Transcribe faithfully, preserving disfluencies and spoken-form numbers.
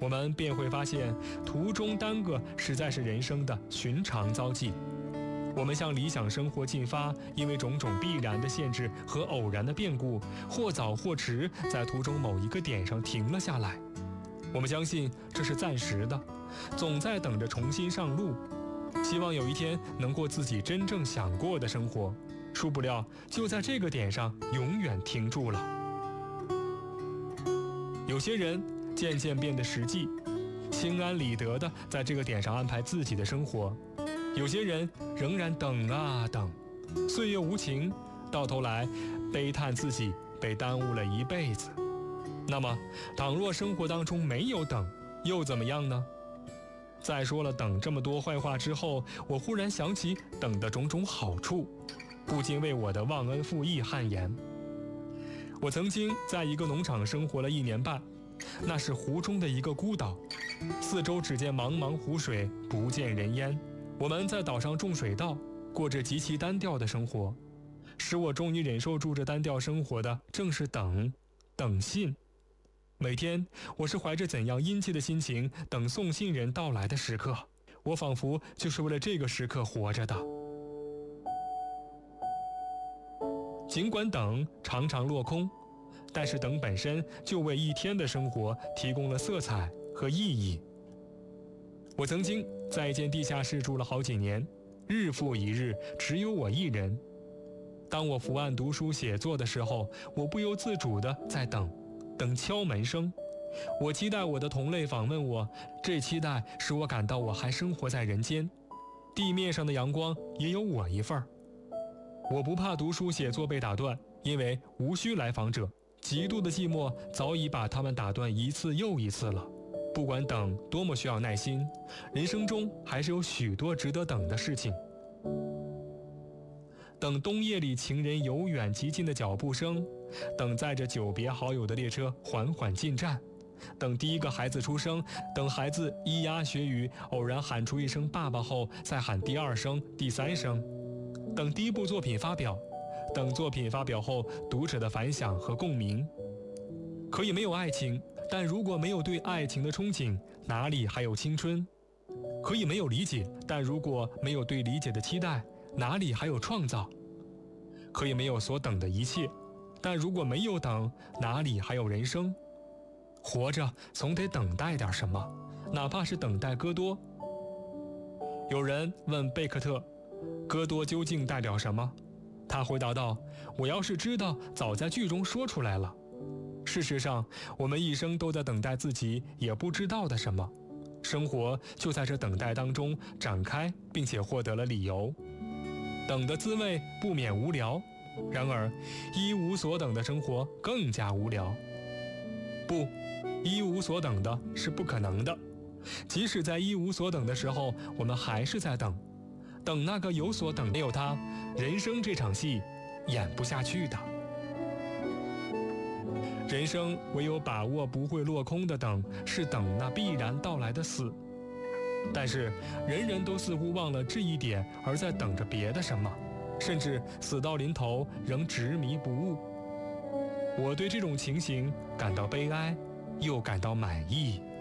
我们便会发现途中耽搁实在是人生的寻常遭际。我们向理想生活进发，因为种种必然的限制和偶然的变故，或早或迟，在途中某一个点上停了下来。我们相信这是暂时的，总在等着重新上路，希望有一天能过自己真正想过的生活。殊不料，就在这个点上永远停住了。有些人渐渐变得实际，心安理得地在这个点上安排自己的生活；有些人仍然等啊等，岁月无情，到头来悲叹自己被耽误了一辈子。那么，倘若生活当中没有等，又怎么样呢？再说了等这么多坏话之后，我忽然想起等的种种好处，不禁为我的忘恩负义汗颜。我曾经在一个农场生活了一年半，那是湖中的一个孤岛，四周只见茫茫湖水，不见人烟。我们在岛上种水稻，过着极其单调的生活。使我终于忍受住这单调生活的，正是等，等信。每天，我是怀着怎样殷切的心情等送信人到来的时刻，我仿佛就是为了这个时刻活着的。尽管等常常落空，但是等本身就为一天的生活提供了色彩和意义。我曾经在一间地下室住了好几年，日复一日，只有我一人。当我伏案读书写作的时候，我不由自主地在等，等敲门声。我期待我的同类访问我，这期待使我感到我还生活在人间，地面上的阳光也有我一份儿。我不怕读书写作被打断，因为无需来访者，极度的寂寞早已把他们打断一次又一次了。不管等多么需要耐心，人生中还是有许多值得等的事情。等冬夜里情人由远及近的脚步声，等载着久别好友的列车缓缓进站，等第一个孩子出生，等孩子咿呀学语偶然喊出一声爸爸后，再喊第二声第三声，等第一部作品发表，等作品发表后读者的反响和共鸣。可以没有爱情，但如果没有对爱情的憧憬，哪里还有青春？可以没有理解，但如果没有对理解的期待，哪里还有创造？可以没有所等的一切，但如果没有等，哪里还有人生？活着总得等待点什么，哪怕是等待戈多。有人问贝克特，戈多究竟代表什么？他回答道，我要是知道，早在剧中说出来了。事实上，我们一生都在等待自己也不知道的什么，生活就在这等待当中展开，并且获得了理由。等的滋味不免无聊，然而一无所等的生活更加无聊。不，一无所等的是不可能的。即使在一无所等的时候，我们还是在等，等那个有所等，没有它，人生这场戏演不下去的。人生唯有把握不会落空的等，是等那必然到来的死。但是人人都似乎忘了这一点，而在等着别的什么，甚至死到临头仍执迷不悟。我对这种情形感到悲哀，又感到满意。